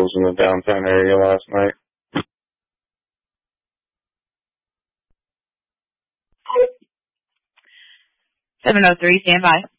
schools in the downtown area last night. 703, stand by.